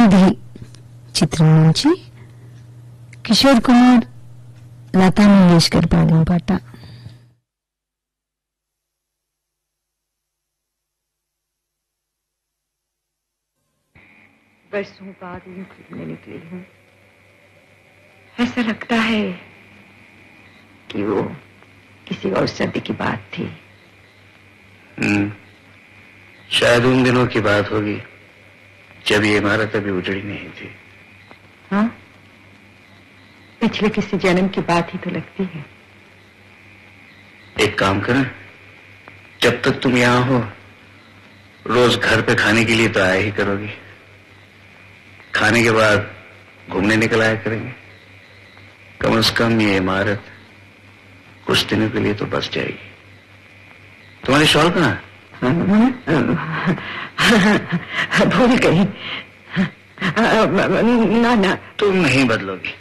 సమాధి చిత్రం నుంచి కిషోర్ కుమార్, లతా మంగేష్కర్ పాడిన పాట. बरसों बाद यूं फिरने निकली हूँ, ऐसा लगता है कि वो किसी और सदी की बात थी. शायद उन दिनों की बात होगी जब ये इमारत अभी उजड़ी नहीं थी. हाँ, पिछले किसी जन्म की बात ही तो लगती है. एक काम करें, जब तक तुम यहाँ हो रोज घर पे खाने के लिए तो आया ही करोगी. खाने के बाद घूमने निकल आया करेंगे. कम से कम ये इमारत कुछ दिनों के लिए तो बस जाएगी. तुम्हारी शॉल कहाँ? भूल गई. ना ना, तुम नहीं बदलोगी.